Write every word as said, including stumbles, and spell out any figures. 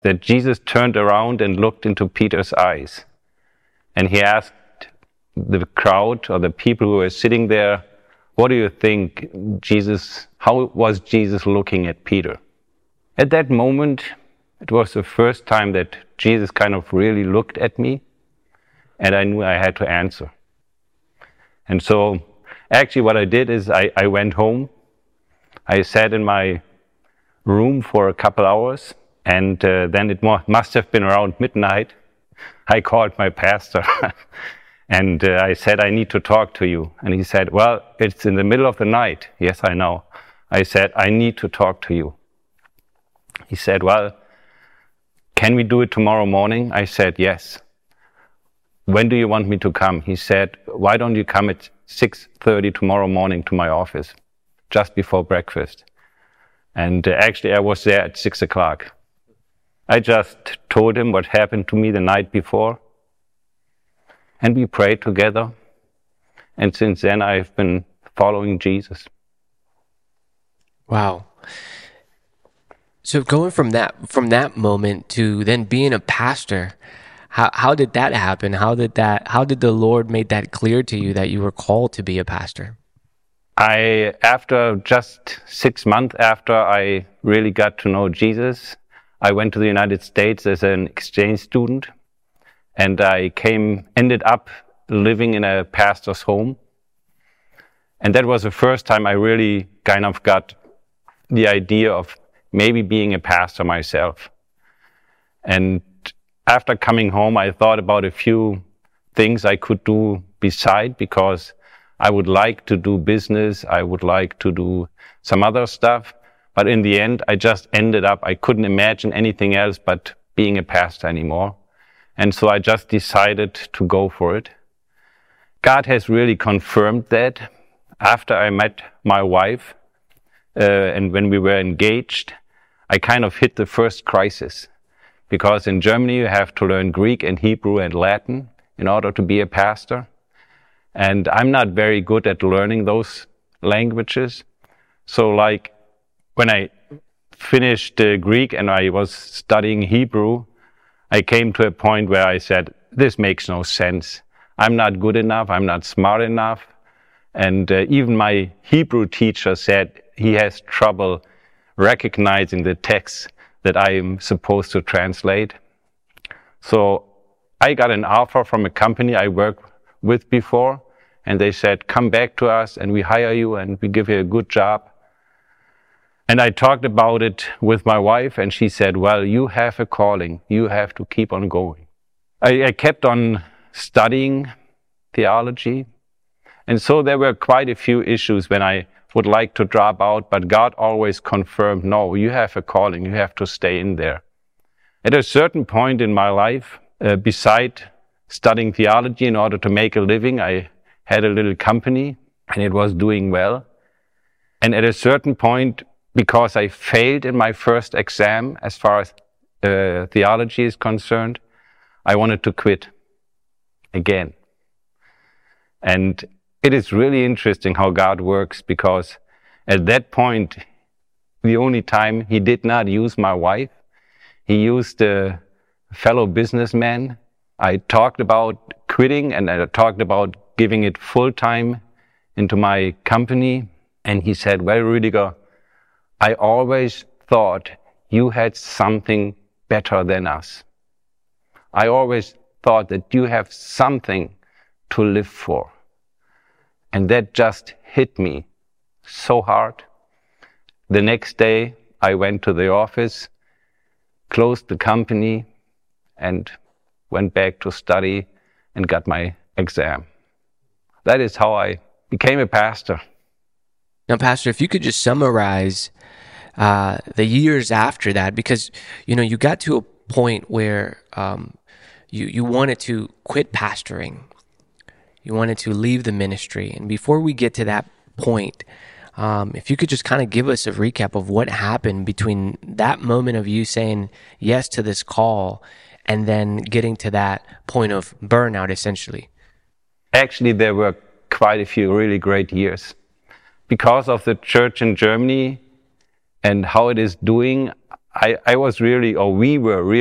that Jesus turned around and looked into Peter's eyes. And he asked the crowd or the people who were sitting there, what do you think, Jesus, how was Jesus looking at Peter? At that moment, it was the first time that Jesus kind of really looked at me, and I knew I had to answer. And so, actually what I did is I, I went home. I sat in my room for a couple hours, and uh, then it mo- must have been around midnight. I called my pastor, and uh, I said, I need to talk to you. And he said, well, it's in the middle of the night. Yes, I know. I said, I need to talk to you. He said, well, can we do it tomorrow morning? I said, yes. When do you want me to come? He said, why don't you come at six thirty tomorrow morning to my office, just before breakfast? And uh, actually, I was there at six o'clock. I just told him what happened to me the night before, and we prayed together. And since then, I've been following Jesus. Wow. So going from that from that moment to then being a pastor, how how did that happen? How did that how did the Lord make that clear to you that you were called to be a pastor? I, after just six months after I really got to know Jesus, I went to the United States as an exchange student, and I came, ended up living in a pastor's home. And that was the first time I really kind of got the idea of maybe being a pastor myself. And after coming home, I thought about a few things I could do beside, because I would like to do business, I would like to do some other stuff. But in the end, I just ended up, I couldn't imagine anything else but being a pastor anymore. And so I just decided to go for it. God has really confirmed that. After I met my wife, uh, and when we were engaged, I kind of hit the first crisis. Because in Germany, you have to learn Greek and Hebrew and Latin in order to be a pastor. And I'm not very good at learning those languages. So like when I finished uh, Greek and I was studying Hebrew, I came to a point where I said, this makes no sense. I'm not good enough. I'm not smart enough. And uh, even my Hebrew teacher said he has trouble recognizing the text that I am supposed to translate. So I got an offer from a company I worked with before, and they said, come back to us and we hire you and we give you a good job. And I talked about it with my wife, and she said, well, you have a calling. You have to keep on going. I, I kept on studying theology. And so there were quite a few issues when I would like to drop out, but God always confirmed, no, you have a calling. You have to stay in there. At a certain point in my life, uh, beside studying theology in order to make a living, I had a little company and it was doing well. And at a certain point, because I failed in my first exam as far as uh, theology is concerned, I wanted to quit again. And it is really interesting how God works, because at that point, the only time he did not use my wife, he used a fellow businessman. I talked about quitting and I talked about giving it full time into my company. And he said, well, Rüdiger, I always thought you had something better than us. I always thought that you have something to live for. And that just hit me so hard. The next day, I went to the office, closed the company, and went back to study and got my exam. That is how I became a pastor. Now, Pastor, if you could just summarize uh, the years after that, because, you know, you got to a point where um, you, you wanted to quit pastoring. You wanted to leave the ministry. And before we get to that point, um, if you could just kind of give us a recap of what happened between that moment of you saying yes to this call and then getting to that point of burnout, essentially. Actually, there were quite a few really great years. Because of the church in Germany and how it is doing, I, I was really, or we were really